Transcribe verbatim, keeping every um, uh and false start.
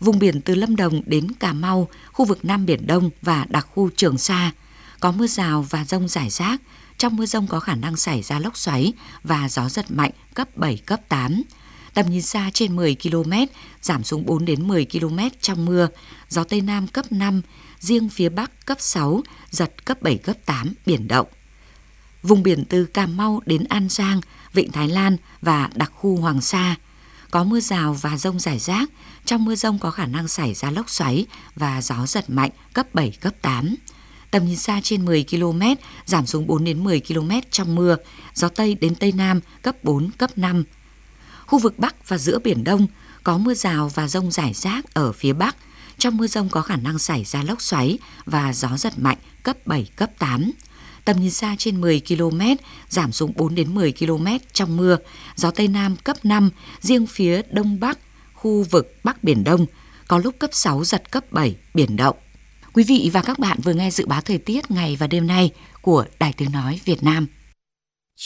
Vùng biển từ Lâm Đồng đến Cà Mau, khu vực Nam Biển Đông và đặc khu Trường Sa, có mưa rào và dông rải rác. Trong mưa dông có khả năng xảy ra lốc xoáy và gió giật mạnh cấp bảy, cấp tám. Tầm nhìn xa trên mười ki lô mét, giảm xuống bốn đến mười ki lô mét trong mưa. Gió Tây Nam cấp năm, riêng phía Bắc cấp sáu, giật cấp bảy, cấp tám, biển động. Vùng biển từ Cà Mau đến An Giang, Vịnh Thái Lan và đặc khu Hoàng Sa, có mưa rào và dông rải rác. Trong mưa dông có khả năng xảy ra lốc xoáy và gió giật mạnh cấp bảy, cấp tám. Tầm nhìn xa trên mười ki lô mét, giảm xuống bốn đến mười ki lô mét trong mưa. Gió Tây đến Tây Nam cấp bốn, cấp năm. Khu vực Bắc và giữa Biển Đông có mưa rào và dông rải rác ở phía Bắc. Trong mưa dông có khả năng xảy ra lốc xoáy và gió giật mạnh cấp bảy, cấp tám. Tầm nhìn xa trên mười ki lô mét, giảm xuống bốn đến mười ki lô mét trong mưa. Gió Tây Nam cấp năm, riêng phía Đông Bắc, khu vực Bắc Biển Đông, có lúc cấp sáu, giật cấp bảy, biển động. Quý vị và các bạn vừa nghe dự báo thời tiết ngày và đêm nay của Đài Tiếng Nói Việt Nam.